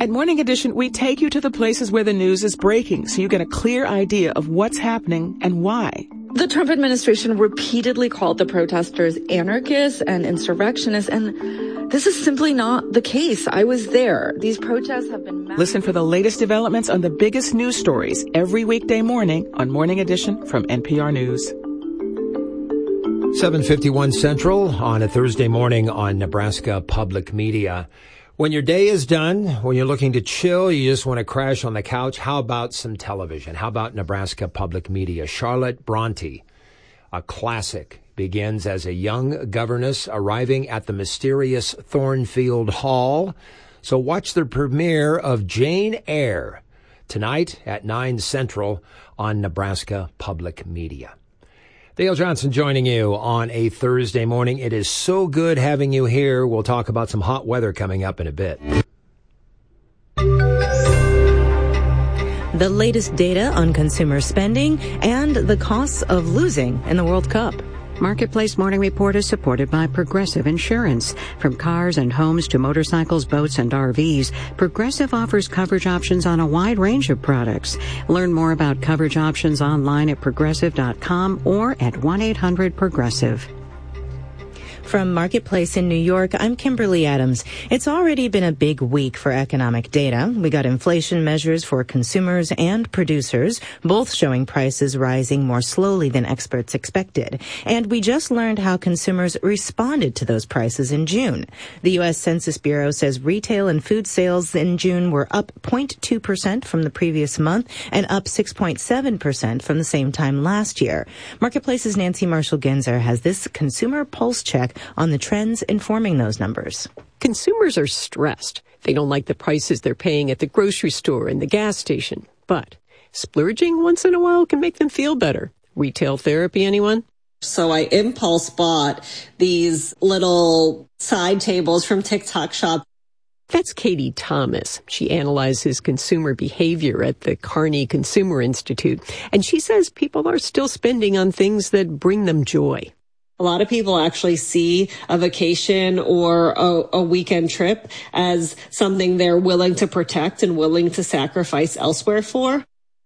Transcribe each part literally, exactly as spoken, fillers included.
At Morning Edition, we take you to the places where the news is breaking so you get a clear idea of what's happening and why. The Trump administration repeatedly called the protesters anarchists and insurrectionists, and this is simply not the case. I was there. These protests have been... Massive. Listen for the latest developments on the biggest news stories every weekday morning on Morning Edition from N P R News. seven fifty-one Central on a Thursday morning on Nebraska Public Media. When your day is done, when you're looking to chill, you just want to crash on the couch, how about some television? How about Nebraska Public Media? Charlotte Bronte, a classic, begins as a young governess arriving at the mysterious Thornfield Hall. So watch the premiere of Jane Eyre tonight at nine Central on Nebraska Public Media. Dale Johnson joining you on a Thursday morning. It is so good having you here. We'll talk about some hot weather coming up in a bit. The latest data on consumer spending and the costs of losing in the World Cup. Marketplace Morning Report is supported by Progressive Insurance. From cars and homes to motorcycles, boats, and R Vs, Progressive offers coverage options on a wide range of products. Learn more about coverage options online at progressive dot com or at one eight hundred progressive. From Marketplace in New York, I'm Kimberly Adams. It's already been a big week for economic data. We got inflation measures for consumers and producers, both showing prices rising more slowly than experts expected. And we just learned how consumers responded to those prices in June. The U S Census Bureau says retail and food sales in June were up zero point two percent from the previous month and up six point seven percent from the same time last year. Marketplace's Nancy Marshall-Genzer has this consumer pulse check on the trends informing those numbers. Consumers are stressed. They don't like the prices they're paying at the grocery store and the gas station. But splurging once in a while can make them feel better. Retail therapy, anyone? So I impulse bought these little side tables from TikTok Shop. That's Katie Thomas. She analyzes consumer behavior at the Carney Consumer Institute. And she says people are still spending on things that bring them joy. A lot of people actually see a vacation or a, a weekend trip as something they're willing to protect and willing to sacrifice elsewhere for.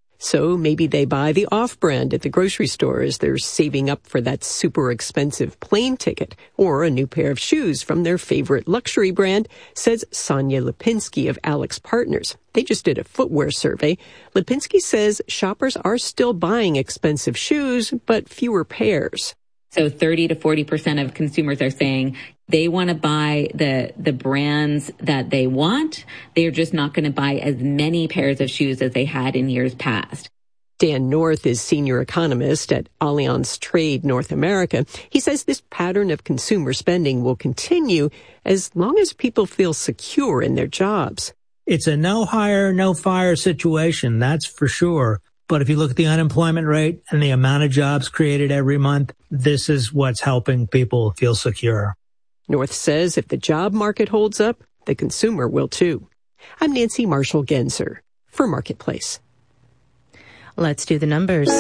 So maybe they buy the off-brand at the grocery store as they're saving up for that super expensive plane ticket, or a new pair of shoes from their favorite luxury brand, says Sonia Lipinski of Alex Partners. They just did a footwear survey. Lipinski says shoppers are still buying expensive shoes, but fewer pairs. So thirty to forty percent of consumers are saying they want to buy the the brands that they want. They're just not going to buy as many pairs of shoes as they had in years past. Dan North is senior economist at Allianz Trade North America. He says this pattern of consumer spending will continue as long as people feel secure in their jobs. It's a no hire, no fire situation, that's for sure. But if you look at the unemployment rate and the amount of jobs created every month, this is what's helping people feel secure. North says if the job market holds up, the consumer will too. I'm Nancy Marshall-Genzer for Marketplace. Let's do the numbers.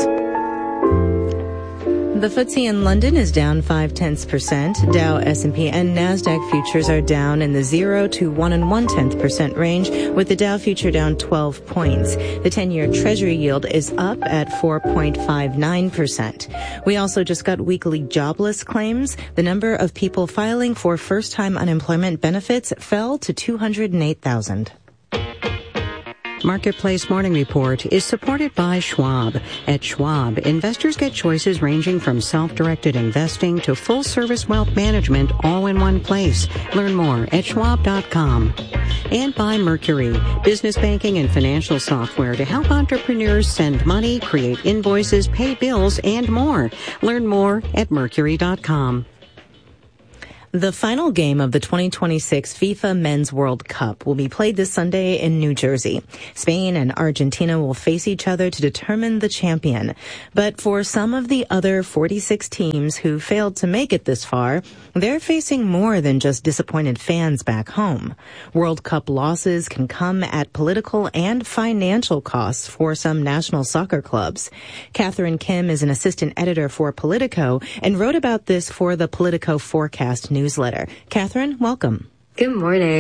The F T S E in London is down five tenths percent. Dow, S and P, and NASDAQ futures are down in the zero to one and one tenth percent range, with the Dow future down twelve points. The ten-year Treasury yield is up at four point five nine percent. We also just got weekly jobless claims. The number of people filing for first-time unemployment benefits fell to two hundred eight thousand. Marketplace Morning Report is supported by Schwab. At Schwab, investors get choices ranging from self-directed investing to full-service wealth management all in one place. Learn more at schwab dot com. And by Mercury, business banking and financial software to help entrepreneurs send money, create invoices, pay bills, and more. Learn more at mercury dot com. The final game of the twenty twenty-six FIFA Men's World Cup will be played this Sunday in New Jersey. Spain and Argentina will face each other to determine the champion. But for some of the other forty-six teams who failed to make it this far, they're facing more than just disappointed fans back home. World Cup losses can come at political and financial costs for some national soccer clubs. Catherine Kim is an assistant editor for Politico and wrote about this for the Politico Forecast newsletter. Catherine, welcome. Good morning.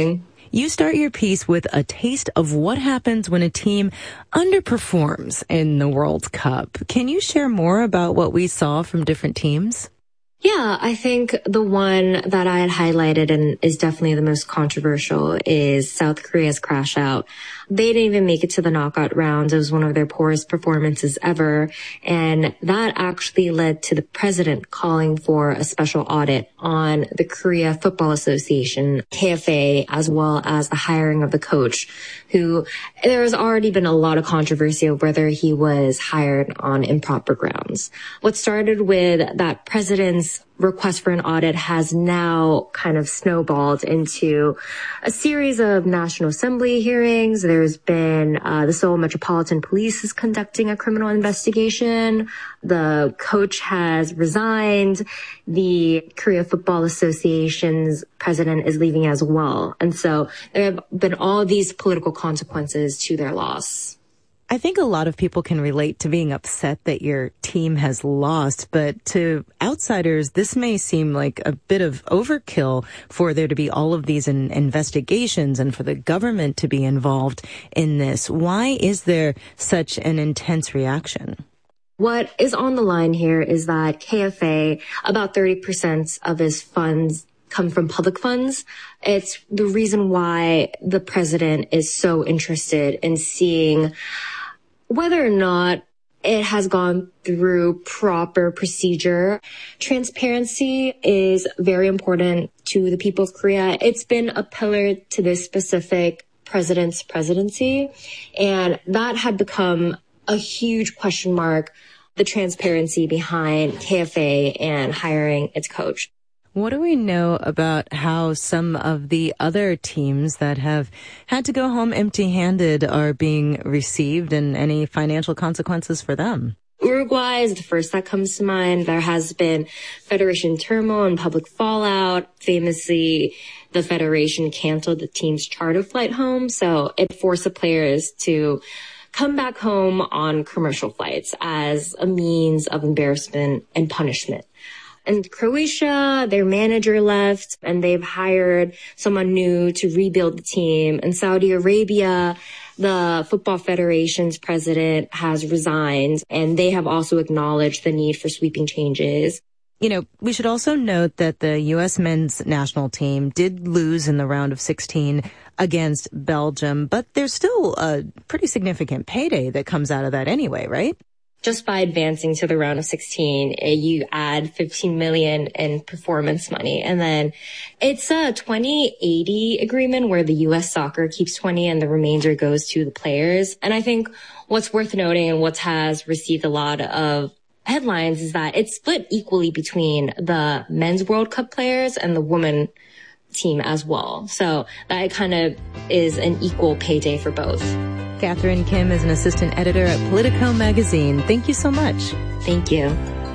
You start your piece with a taste of what happens when a team underperforms in the World Cup. Can you share more about what we saw from different teams? Yeah, I think the one that I had highlighted and is definitely the most controversial is South Korea's crash out. They didn't even make it to the knockout rounds. It was one of their poorest performances ever. And that actually led to the president calling for a special audit on the Korea Football Association, K F A, as well as the hiring of the coach, who there has already been a lot of controversy of whether he was hired on improper grounds. What started with that president's request for an audit has now kind of snowballed into a series of National Assembly hearings. There's been uh, the Seoul Metropolitan Police is conducting a criminal investigation. The coach has resigned. The Korea Football Association's president is leaving as well. And so there have been all these political consequences to their loss. I think a lot of people can relate to being upset that your team has lost, but to outsiders, this may seem like a bit of overkill for there to be all of these in investigations and for the government to be involved in this. Why is there such an intense reaction? What is on the line here is that K F A, about thirty percent of his funds come from public funds. It's the reason why the president is so interested in seeing whether or not it has gone through proper procedure. Transparency is very important to the people of Korea. It's been a pillar to this specific president's presidency, and that had become a huge question mark, the transparency behind K F A and hiring its coach. What do we know about how some of the other teams that have had to go home empty-handed are being received and any financial consequences for them? Uruguay is the first that comes to mind. There has been federation turmoil and public fallout. Famously, the federation canceled the team's charter flight home, so it forced the players to come back home on commercial flights as a means of embarrassment and punishment. And Croatia, their manager left and they've hired someone new to rebuild the team. And Saudi Arabia, the Football Federation's president has resigned, and they have also acknowledged the need for sweeping changes. You know, we should also note that the U S men's national team did lose in the round of sixteen against Belgium, but there's still a pretty significant payday that comes out of that anyway, right? Just by advancing to the round of sixteen, you add fifteen million in performance money. And then it's a twenty eighty agreement where the U S soccer keeps twenty and the remainder goes to the players. And I think what's worth noting and what has received a lot of headlines is that it's split equally between the men's World Cup players and the women team as well. So that kind of is an equal payday for both. Catherine Kim is an assistant editor at Politico magazine. Thank you so much. Thank you.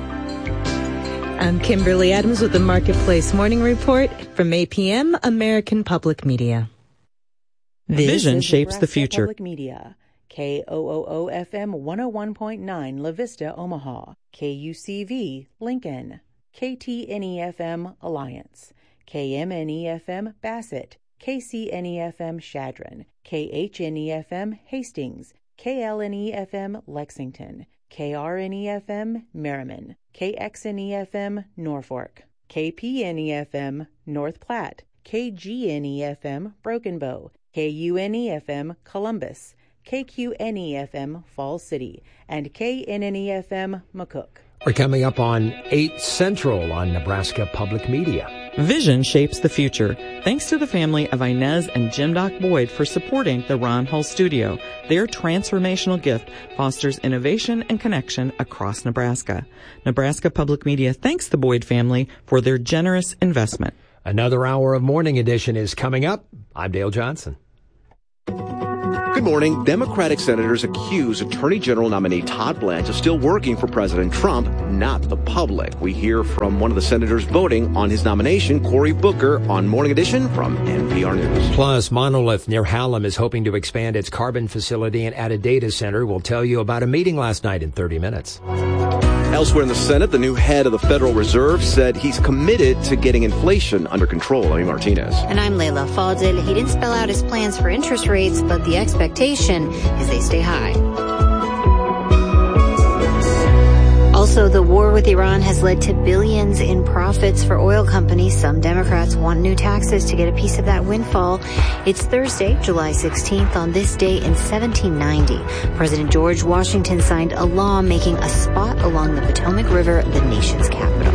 I'm Kimberly Adams with the Marketplace Morning Report from A P M, American Public Media. This Vision shapes the future. Public Media. K O O O F M one oh one point nine La Vista, Omaha. K U C V, Lincoln. K T N E F M, Alliance. K M N E F M, Bassett. K C N E F M, Chadron. K H N E F M, Hastings. K L N E F M, Lexington. K R N E F M, Merriman. K X N E F M, Norfolk. K P N E F M, North Platte. K G N E F M, Broken Bow. K U N E F M, Columbus. K Q N E F M, Falls City. And K N N E F M, McCook. We're coming up on eight Central on Nebraska Public Media. Vision shapes the future. Thanks to the family of Inez and Jim Doc Boyd for supporting the Ron Hull Studio. Their transformational gift fosters innovation and connection across Nebraska. Nebraska Public Media thanks the Boyd family for their generous investment. Another hour of Morning Edition is coming up. I'm Dale Johnson. Good morning. Democratic senators accuse Attorney General nominee Todd Blanche of still working for President Trump, not the public. We hear from one of the senators voting on his nomination, Cory Booker, on Morning Edition from N P R News. Plus, Monolith near Hallam is hoping to expand its carbon facility and add a data center. We'll tell you about a meeting last night in thirty minutes. Elsewhere in the Senate, the new head of the Federal Reserve said he's committed to getting inflation under control. Amy Martinez. And I'm Leila Fadel. He didn't spell out his plans for interest rates, but the expectation is they stay high. Also, the war with Iran has led to billions in profits for oil companies. Some Democrats want new taxes to get a piece of that windfall. It's Thursday, July sixteenth. On this day in seventeen ninety, President George Washington signed a law making a spot along the Potomac River the nation's capital.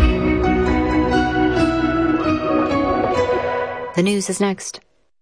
The news is next.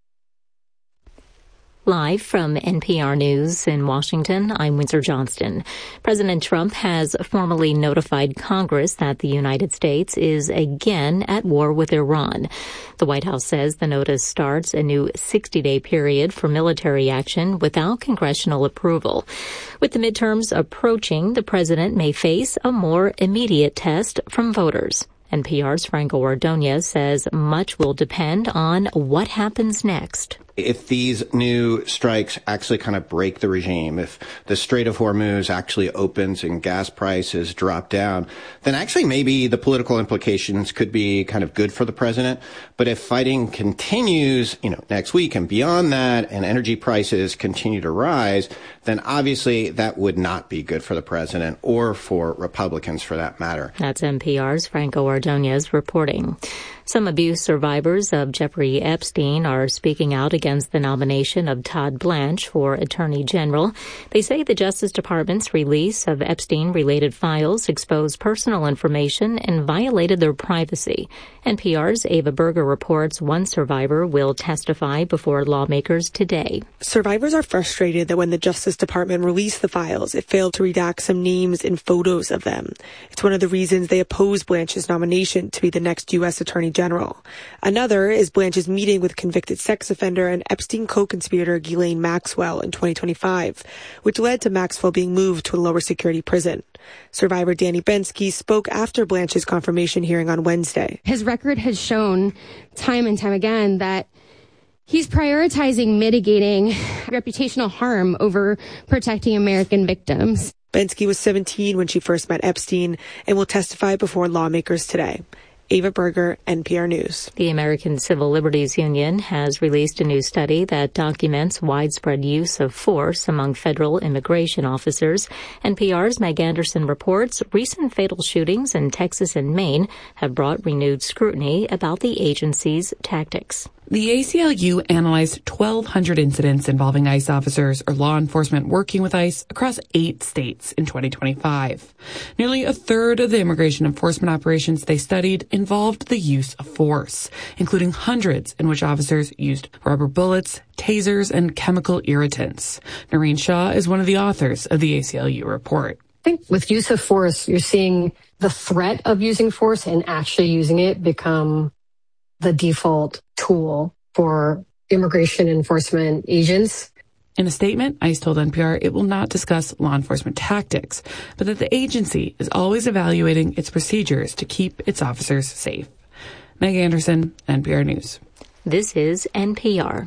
Live from N P R News in Washington, I'm Windsor Johnston. President Trump has formally notified Congress that the United States is again at war with Iran. The White House says the notice starts a new sixty-day period for military action without congressional approval. With the midterms approaching, the president may face a more immediate test from voters. N P R's Franco Ordonez says much will depend on what happens next. If these new strikes actually kind of break the regime, if the Strait of Hormuz actually opens and gas prices drop down, then actually maybe the political implications could be kind of good for the president. But if fighting continues, you know, next week and beyond that, and energy prices continue to rise, then obviously that would not be good for the president or for Republicans for that matter. That's N P R's Franco Ordonez reporting. Some abuse survivors of Jeffrey Epstein are speaking out against the nomination of Todd Blanche for Attorney General. They say the Justice Department's release of Epstein-related files exposed personal information and violated their privacy. N P R's Ava Berger reports one survivor will testify before lawmakers today. Survivors are frustrated that when the Justice Department released the files, it failed to redact some names and photos of them. It's one of the reasons they oppose Blanche's nomination to be the next U S Attorney General. Another is Blanche's meeting with convicted sex offender and Epstein co-conspirator Ghislaine Maxwell in twenty twenty-five, which led to Maxwell being moved to a lower security prison. Survivor Danny Bensky spoke after Blanche's confirmation hearing on Wednesday. His record has shown time and time again that he's prioritizing mitigating reputational harm over protecting American victims. Bensky was seventeen when she first met Epstein and will testify before lawmakers today. Ava Berger, N P R News. The American Civil Liberties Union has released a new study that documents widespread use of force among federal immigration officers. N P R's Meg Anderson reports recent fatal shootings in Texas and Maine have brought renewed scrutiny about the agency's tactics. The A C L U analyzed twelve hundred incidents involving ICE officers or law enforcement working with ICE across eight states in twenty twenty-five. Nearly a third of the immigration enforcement operations they studied involved the use of force, including hundreds in which officers used rubber bullets, tasers, and chemical irritants. Noreen Shaw is one of the authors of the A C L U report. I think with use of force, you're seeing the threat of using force and actually using it become the default tool for immigration enforcement agents. In a statement, ICE told N P R it will not discuss law enforcement tactics, but that the agency is always evaluating its procedures to keep its officers safe. Meg Anderson, N P R News. This is N P R.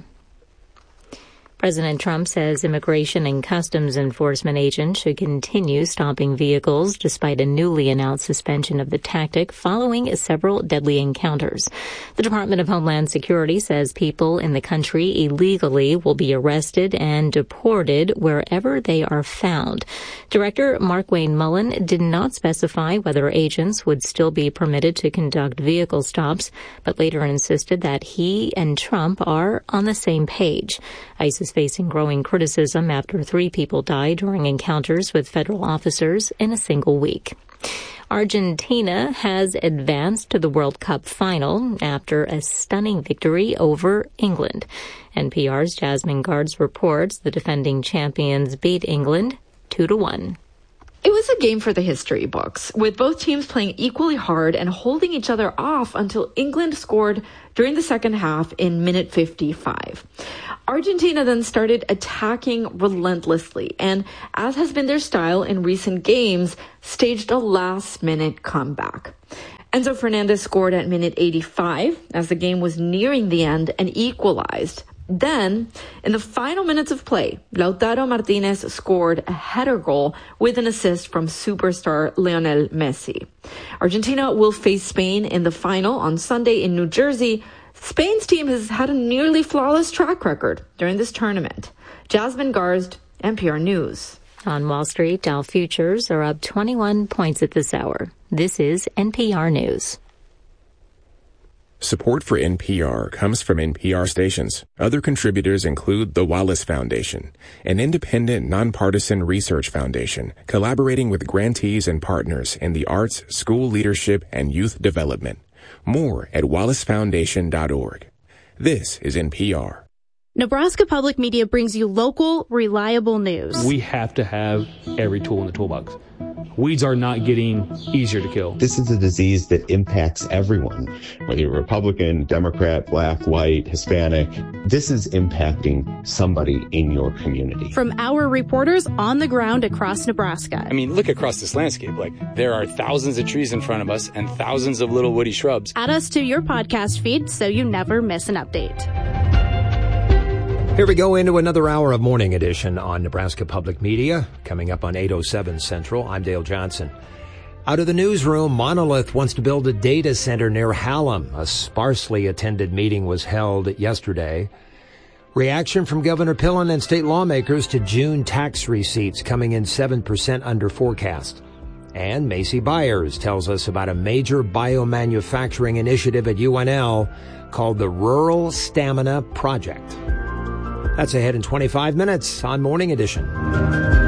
President Trump says immigration and customs enforcement agents should continue stopping vehicles despite a newly announced suspension of the tactic following several deadly encounters. The Department of Homeland Security says people in the country illegally will be arrested and deported wherever they are found. Director Mark Wayne Mullen did not specify whether agents would still be permitted to conduct vehicle stops, but later insisted that he and Trump are on the same page. ICE is facing growing criticism after three people died during encounters with federal officers in a single week. Argentina has advanced to the World Cup final after a stunning victory over England. N P R's Jasmine Guards reports the defending champions beat England two to one. It was a game for the history books, with both teams playing equally hard and holding each other off until England scored during the second half in minute fifty-five. Argentina then started attacking relentlessly and, as has been their style in recent games, staged a last-minute comeback. Enzo Fernandez scored at minute eighty-five as the game was nearing the end and equalized. Then, in the final minutes of play, Lautaro Martinez scored a header goal with an assist from superstar Lionel Messi. Argentina will face Spain in the final on Sunday in New Jersey. Spain's team has had a nearly flawless track record during this tournament. Jasmine Garst, N P R News. On Wall Street, Dow futures are up twenty-one points at this hour. This is N P R News. Support for N P R comes from N P R stations. Other contributors include the Wallace Foundation, an independent, nonpartisan research foundation collaborating with grantees and partners in the arts, school leadership, and youth development. More at wallace foundation dot org. This is N P R. Nebraska Public Media brings you local, reliable news. We have to have every tool in the toolbox. Weeds are not getting easier to kill. This is a disease that impacts everyone, whether you're Republican, Democrat, black, white, Hispanic. This is impacting somebody in your community. From our reporters on the ground across Nebraska. I mean, look across this landscape. Like, there are thousands of trees in front of us and thousands of little woody shrubs. Add us to your podcast feed so you never miss an update. Here we go into another hour of Morning Edition on Nebraska Public Media, coming up on eight oh seven Central. I'm Dale Johnson. Out of the newsroom, Monolith wants to build a data center near Hallam. A sparsely attended meeting was held yesterday. Reaction from Governor Pillen and state lawmakers to June tax receipts coming in seven percent under forecast. And Macy Byers tells us about a major biomanufacturing initiative at U N L called the Rural Stamina Project. That's ahead in twenty-five minutes on Morning Edition.